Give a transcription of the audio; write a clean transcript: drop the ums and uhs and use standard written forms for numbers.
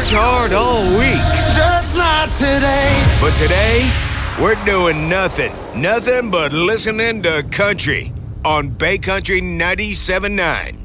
worked hard all week. Just not today. But today, we're doing nothing. Nothing but listening to country on Bay Country 97.9.